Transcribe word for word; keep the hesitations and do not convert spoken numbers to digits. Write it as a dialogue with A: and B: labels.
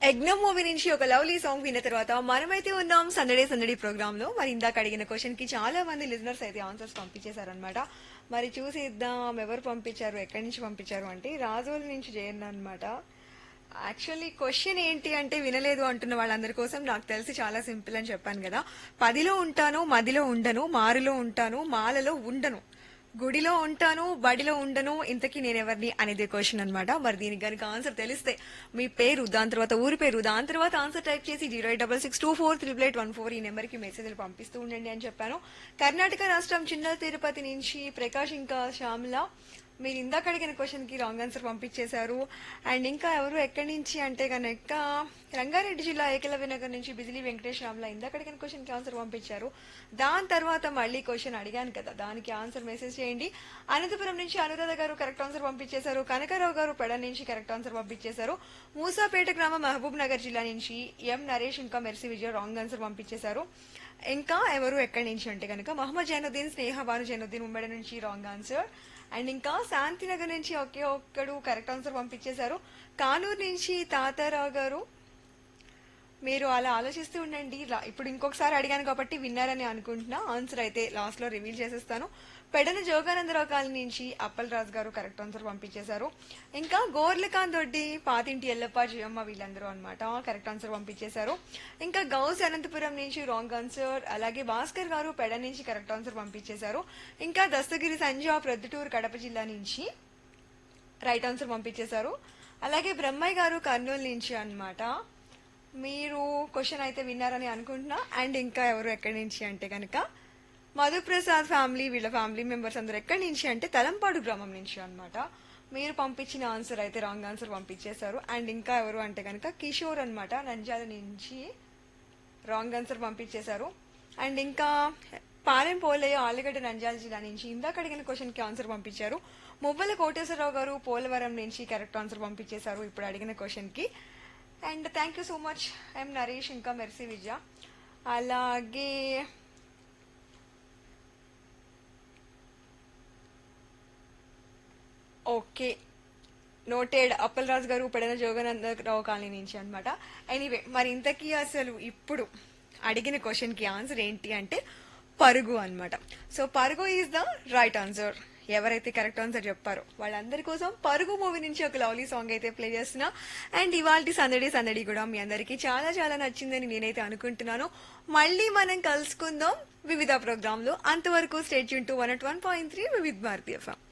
A: యజ్ఞం మూవీ నుంచి ఒక లవ్లీ సాంగ్ విన్న తర్వాత మనమైతే ఉన్నాం సందడే సందడి ప్రోగ్రామ్ లో. మరి ఇందాక అడిగిన క్వశ్చన్ కి చాలా మంది లిజనర్స్ అయితే ఆన్సర్స్ పంపించేశారనమాట. మరి చూసిద్దాం ఎవరు పంపించారు, ఎక్కడి నుంచి పంపించారు అంటే రాజోల నుంచి జయన్న అనమాట. యాక్చువల్లీ క్వశ్చన్ ఏంటి అంటే వినలేదు అంటున్న వాళ్ళందరి కోసం నాకు తెలిసి చాలా సింపుల్ అని చెప్పాను కదా. పదిలో ఉంటాను, మదిలో ఉండను, మారులో ఉంటాను, మాలలో ఉండను, గుడిలో ఉంటాను, బడిలో ఉండను, ఇంతకీ నేనెవరిని అనేది క్వశ్చన్ అనమాట. మరి దీనికి కనుక ఆన్సర్ తెలిస్తే మీ పేరు, దాని తర్వాత ఊరి పేరు, దాని తర్వాత ఆన్సర్ టైప్ చేసి zero eight double six two four triple eight one four ఈ నెంబర్ కి మెసేజ్లు పంపిస్తూ ఉండండి అని చెప్పాను. కర్ణాటక రాష్ట్రం చిన్న తిరుపతి నుంచి ప్రకాష్ ఇంకా శ్యామల మీరు ఇందాక అడిగిన క్వశ్చన్ కి రాంగ్ ఆన్సర్ పంపించేశారు. అండ్ ఇంకా ఎవరు ఎక్కడి నుంచి అంటే కనుక రంగారెడ్డి జిల్లా ఏకలవ్య నగర్ నుంచి బిజిలీ వెంకటేష్ రామ్లా ఇందాక అడిగిన క్వశ్చన్ కి ఆన్సర్ పంపించారు. దాని తర్వాత మళ్ళీ క్వశ్చన్ అడిగాను కదా, దానికి ఆన్సర్ మెసేజ్ చేయండి. అనంతపురం నుంచి అనురాధ గారు కరెక్ట్ ఆన్సర్ పంపించేశారు. కనకారావు గారు పెడ నుంచి కరెక్ట్ ఆన్సర్ పంపించేశారు. మూసాపేట గ్రామం మహబూబ్ నగర్ జిల్లా నుంచి ఎం నరేష్ ఇంకా మెర్సీ విజయ్ రాంగ్ ఆన్సర్ పంపించేశారు. ఇంకా ఎవరు ఎక్కడి నుంచి అంటే కనుక మహమ్మద్ జైనుద్దీన్, స్నేహ బాను జైనుద్దీన్ ఉమ్మడి నుంచి రాంగ్ ఆన్సర్. అండ్ ఇంకా శాంతినగర్ నుంచి ఒకే ఒక్కడు కరెక్ట్ ఆన్సర్ పంపించేశారు. కానూరు నుంచి తాతారావు గారు మీరు అలా ఆలోచిస్తూ ఉండండి. ఇప్పుడు ఇంకొకసారి అడిగాను కాబట్టి విన్నారని అనుకుంటున్నా. ఆన్సర్ అయితే లాస్ట్ లో రివీల్ చేసేస్తాను. పెడన జోగానందరావు కాలనీ నుంచి అప్పల్ రాజు గారు కరెక్ట్ ఆన్సర్ పంపించేశారు. ఇంకా గోర్లకాంత్ దొడ్డి, పాతింటి ఎల్లప్ప, జియమ్మ వీళ్ళందరూ అనమాట కరెక్ట్ ఆన్సర్ పంపించేశారు. ఇంకా గౌస్ అనంతపురం నుంచి రాంగ్ ఆన్సర్. అలాగే భాస్కర్ గారు పెడ నుంచి కరెక్ట్ ఆన్సర్ పంపించేశారు. ఇంకా దస్తగిరి సంజయ్ ప్రొద్దుటూరు కడప జిల్లా నుంచి రైట్ ఆన్సర్ పంపించేశారు. అలాగే బ్రహ్మయ్య గారు కర్నూలు నుంచి అనమాట. మీరు క్వశ్చన్ అయితే విన్నారని అనుకుంటున్నా. అండ్ ఇంకా ఎవరు ఎక్కడి నుంచి అంటే కనుక మధుప్రసాద్ ఫ్యామిలీ, వీళ్ళ ఫ్యామిలీ మెంబర్స్ అందరు ఎక్కడి నుంచి అంటే తలంపాడు గ్రామం నుంచి అనమాట. మీరు పంపించిన ఆన్సర్ అయితే రాంగ్ ఆన్సర్ పంపించేశారు. అండ్ ఇంకా ఎవరు అంటే కనుక కిషోర్ అనమాట నంద్యాల నుంచి రాంగ్ ఆన్సర్ పంపించేశారు. అండ్ ఇంకా పాలెం పోలయ్య ఆలగడ్డ నంద్యాల జిల్లా నుంచి ఇందాక అడిగిన క్వశ్చన్ కి ఆన్సర్ పంపించారు. మువ్వల కోటేశ్వరరావు గారు పోలవరం నుంచి కరెక్ట్ ఆన్సర్ పంపించేశారు ఇప్పుడు అడిగిన క్వశ్చన్ కి. And thank you so much ఎం నరేష్ ఇంకా మెర్సీ విజయ. అలాగే ఓకే నోటెడ్ అప్పల్ రాజు గారు పెడన జోగానందరావు కాలనీ నుంచి అనమాట. ఎనీవే మరి ఇంతకీ అసలు ఇప్పుడు అడిగిన క్వశ్చన్ కి ఆన్సర్ ఏంటి అంటే పరుగు అనమాట. సో పరుగు ఈజ్ ద రైట్ ఆన్సర్. ఎవరైతే కరెక్ట్ ఆన్సర్ చెప్పారో వాళ్ళందరి కోసం పరుగు మూవీ నుంచి ఒక లవ్లీ సాంగ్ అయితే ప్లే చేస్తున్నా. అండ్ ఇవాళ సందడి సందడి కూడా మీ అందరికి చాలా చాలా నచ్చిందని నేనైతే అనుకుంటున్నాను. మళ్ళీ మనం కలుసుకుందాం వివిధ ప్రోగ్రామ్ లో. అంతవరకు state Yoon to one at one point three వివిధ భారతీయ ఎఫ్ఎం.